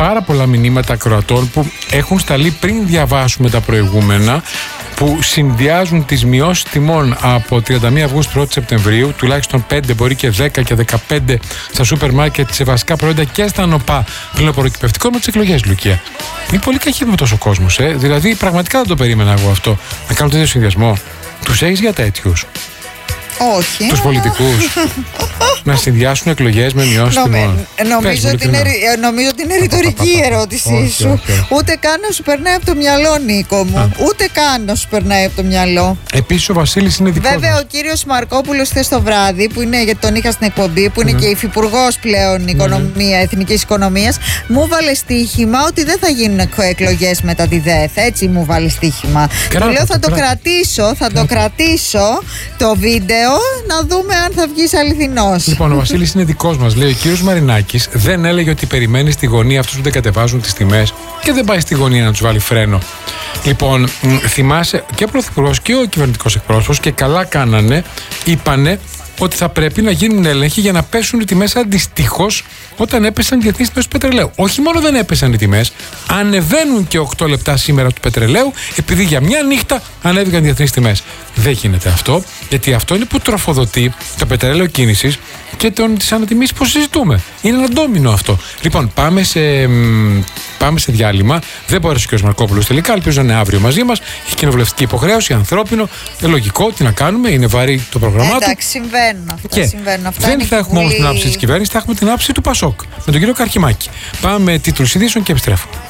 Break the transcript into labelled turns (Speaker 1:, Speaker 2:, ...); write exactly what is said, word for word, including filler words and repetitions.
Speaker 1: πάρα πολλά μηνύματα ακροατών που έχουν σταλεί πριν διαβάσουμε τα προηγούμενα, που συνδυάζουν τις μειώσεις τιμών από τριάντα μία Αυγούστου πρώτη Σεπτεμβρίου, τουλάχιστον πέντε, μπορεί και δέκα και δεκαπέντε στα σούπερ μάρκετ, σε βασικά προϊόντα και στα νοπά πληνοποροκυπευτικό, με τις εκλογές, Λουκία. Είναι πολύ καχύ με τόσο κόσμος, ε. Δηλαδή, πραγματικά δεν το περίμενα εγώ αυτό. Να κάνω τέτοιο συνδυασμό. Τους έχεις για τέτοιους?
Speaker 2: Όχι.
Speaker 1: Τους πολιτικούς να συνδυάσουν εκλογές με μειώσεις τιμών?
Speaker 2: Νομίζω ότι είναι, νομίζω ότι είναι ρητορική η ερώτησή
Speaker 1: όχι,
Speaker 2: σου.
Speaker 1: όχι, όχι.
Speaker 2: Ούτε καν να σου περνάει από το μυαλό, Νίκο μου. Α. Ούτε καν να σου περνάει από το μυαλό.
Speaker 1: Επίσης ο Βασίλης είναι δικός
Speaker 2: Βέβαια,
Speaker 1: μας.
Speaker 2: ο κύριος Μαρκόπουλος χθες το βράδυ, που είναι, γιατί τον είχα στην εκπομπή, που είναι mm. και υφυπουργός πλέον οικονομία, mm. εθνικής οικονομίας, μου βάλε στοίχημα ότι δεν θα γίνουν εκλογές μετά τη ΔΕΘ. Έτσι μου βάλε στοίχημα. Του λέω θα το κρατήσω, θα το κρατήσω το βίντεο, να δούμε αν θα βγεις αληθινός.
Speaker 1: Λοιπόν, ο Βασίλης είναι δικός μας. Λέει ο κύριος Μαρινάκης δεν έλεγε ότι περιμένει στη γωνία αυτούς που δεν κατεβάζουν τις τιμές και δεν πάει στη γωνία να τους βάλει φρένο. Λοιπόν, θυμάσαι και ο Πρωθυπουργός και ο κυβερνητικός εκπρόσωπος, και καλά κάνανε, είπανε ότι θα πρέπει να γίνουν έλεγχοι για να πέσουν οι τιμές αντιστοίχως όταν έπεσαν οι διεθνείς τιμές του πετρελαίου. Όχι μόνο δεν έπεσαν οι τιμές, ανεβαίνουν και οκτώ λεπτά σήμερα του πετρελαίου, επειδή για μια νύχτα ανέβηκαν οι διεθνείς τιμές. Δεν γίνεται αυτό, γιατί αυτό είναι που τροφοδοτεί το πετρέλαιο κίνησης και τον, τις ανατιμήσεις που συζητούμε. Είναι ένα ντόμινο αυτό. Λοιπόν, πάμε σε, πάμε σε διάλειμμα. Δεν μπόρεσε ο κ. Μαρκόπουλος τελικά. Ελπίζω να είναι αύριο μαζί μας. Έχει κοινοβουλευτική υποχρέωση, ανθρώπινο, λογικό. Τι να κάνουμε, είναι βαρύ το πρόγραμμά του.
Speaker 2: Εντάξει, συμβαίνουν αυτά.
Speaker 1: Και
Speaker 2: συμβαίνουν αυτά.
Speaker 1: Δεν θα έχουμε όμως την άποψη της κυβέρνησης, θα έχουμε την άποψη του Πασόκ με τον κύριο Καρχημάκη. Πάμε τίτλους ειδήσεων και επιστρέφουμε.